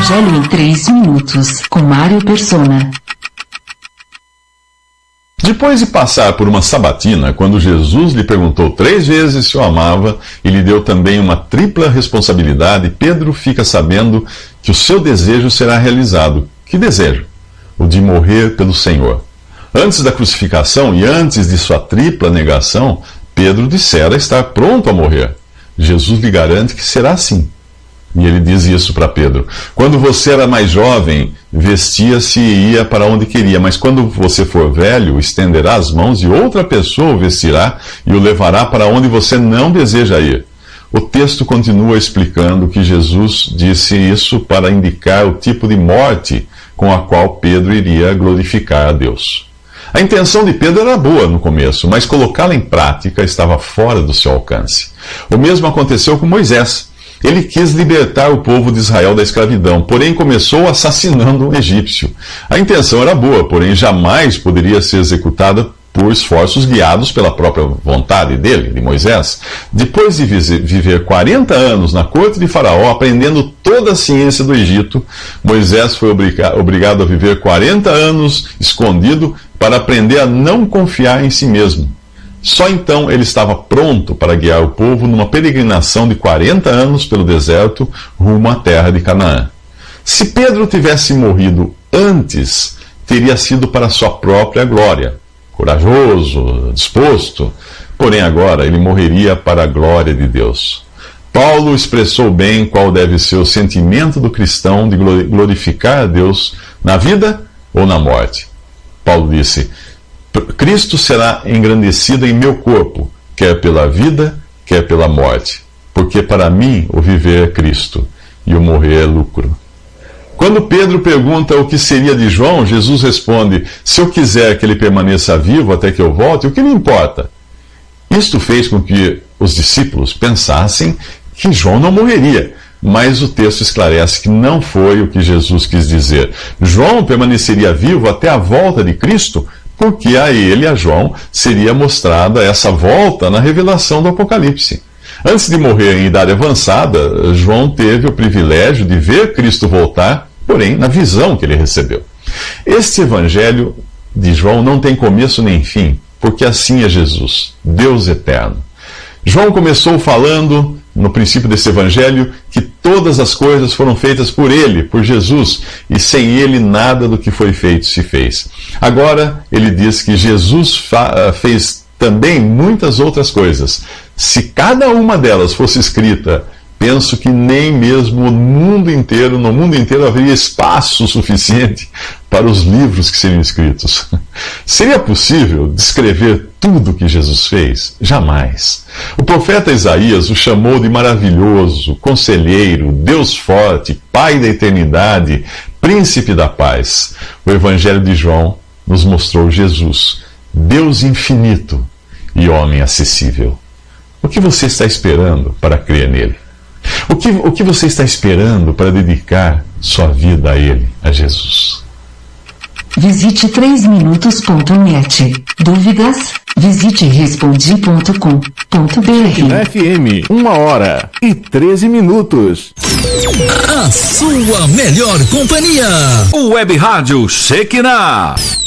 Evangelho em 3 minutos, com Mário Persona. Depois de passar por uma sabatina, quando Jesus lhe perguntou 3 vezes se o amava e lhe deu também uma tripla responsabilidade, Pedro fica sabendo que o seu desejo será realizado. Que desejo? O de morrer pelo Senhor. Antes da crucificação e antes de sua tripla negação, Pedro dissera estar pronto a morrer. Jesus lhe garante que será assim. E ele diz isso para Pedro: quando você era mais jovem, vestia-se e ia para onde queria, mas quando você for velho, estenderá as mãos e outra pessoa o vestirá e o levará para onde você não deseja ir. O texto continua explicando que Jesus disse isso para indicar o tipo de morte com a qual Pedro iria glorificar a Deus. A intenção de Pedro era boa no começo, mas colocá-la em prática estava fora do seu alcance. O mesmo aconteceu com Moisés. Ele quis libertar o povo de Israel da escravidão, porém começou assassinando um egípcio. A intenção era boa, porém jamais poderia ser executada por esforços guiados pela própria vontade dele, de Moisés. Depois de viver 40 anos na corte de Faraó, aprendendo toda a ciência do Egito, Moisés foi obrigado a viver 40 anos escondido para aprender a não confiar em si mesmo. Só então ele estava pronto para guiar o povo numa peregrinação de 40 anos pelo deserto rumo à terra de Canaã. Se Pedro tivesse morrido antes, teria sido para sua própria glória. Corajoso, disposto, porém agora ele morreria para a glória de Deus. Paulo expressou bem qual deve ser o sentimento do cristão de glorificar a Deus na vida ou na morte. Paulo disse: Cristo será engrandecido em meu corpo, quer pela vida, quer pela morte. Porque para mim o viver é Cristo e o morrer é lucro. Quando Pedro pergunta o que seria de João, Jesus responde: se eu quiser que ele permaneça vivo até que eu volte, o que lhe importa? Isto fez com que os discípulos pensassem que João não morreria. Mas o texto esclarece que não foi o que Jesus quis dizer. João permaneceria vivo até a volta de Cristo, porque a ele, a João, seria mostrada essa volta na revelação do Apocalipse. Antes de morrer em idade avançada, João teve o privilégio de ver Cristo voltar, porém na visão que ele recebeu. Este evangelho de João não tem começo nem fim, porque assim é Jesus, Deus eterno. João começou falando, no princípio desse evangelho, que todas as coisas foram feitas por ele, por Jesus, e sem ele nada do que foi feito se fez. Agora, ele diz que Jesus fez também muitas outras coisas. Se cada uma delas fosse escrita, penso que nem mesmo no mundo inteiro haveria espaço suficiente para os livros que seriam escritos. Seria possível descrever tudo o que Jesus fez? Jamais. O profeta Isaías o chamou de maravilhoso, conselheiro, Deus forte, Pai da eternidade, Príncipe da paz. O Evangelho de João nos mostrou Jesus, Deus infinito e homem acessível. O que você está esperando para crer nele? O que você está esperando para dedicar sua vida a ele, a Jesus? Visite 3minutos.net. Dúvidas? Visite respondi.com.br. FM, 1h13. A sua melhor companhia. O Web Rádio Shekinah.